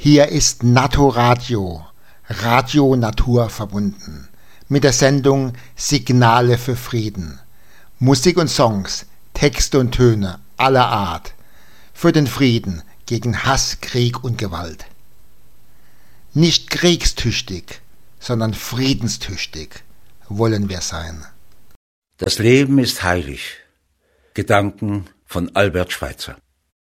Hier ist Natoradio, Radio Natur verbunden, mit der Sendung Signale für Frieden. Musik und Songs, Texte und Töne aller Art, für den Frieden gegen Hass, Krieg und Gewalt. Nicht kriegstüchtig, sondern friedenstüchtig wollen wir sein. Das Leben ist heilig. Gedanken von Albert Schweitzer.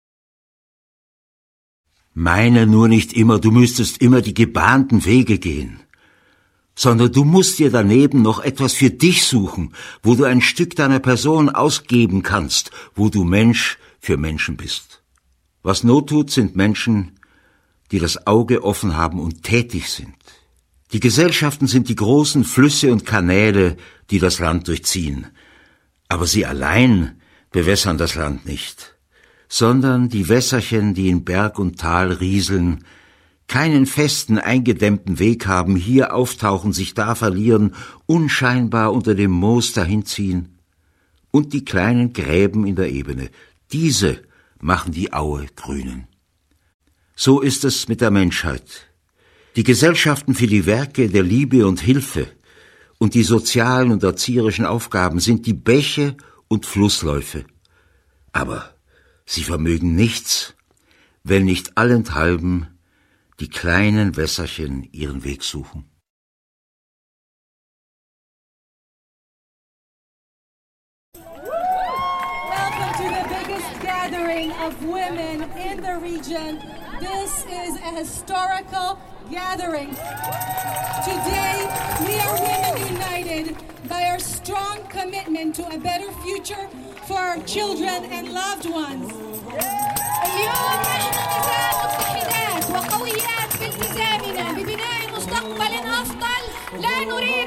Meine nur nicht immer, du müsstest immer die gebahnten Wege gehen, sondern du musst dir daneben noch etwas für dich suchen, wo du ein Stück deiner Person ausgeben kannst, wo du Mensch für Menschen bist. Was Not tut, sind Menschen, die das Auge offen haben und tätig sind. Die Gesellschaften sind die großen Flüsse und Kanäle, die das Land durchziehen. Aber sie allein bewässern das Land nicht, sondern die Wässerchen, die in Berg und Tal rieseln, keinen festen, eingedämmten Weg haben, hier auftauchen, sich da verlieren, unscheinbar unter dem Moos dahinziehen. Und die kleinen Gräben in der Ebene, diese machen die Aue grünen. So ist es mit der Menschheit. Die Gesellschaften für die Werke der Liebe und Hilfe und die sozialen und erzieherischen Aufgaben sind die Bäche und Flussläufe. Aber sie vermögen nichts, wenn nicht allenthalben die kleinen Wässerchen ihren Weg suchen. Welcome to the biggest gathering of women in the region. This is a historical gathering. Today, we are women united by our strong commitment to a better future for our children and loved ones. اليوم نحن نساء متحدات وقويات في التزامنا ببناء مستقبل أفضل. لا نريد